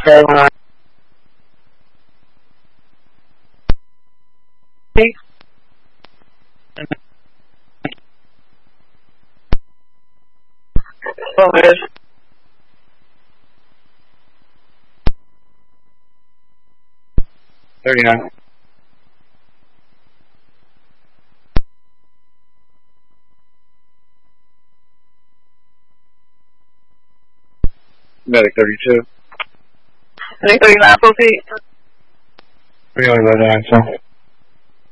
Carolina. Focus. $39. Medic 32. Medic 39, proceed. 309, so.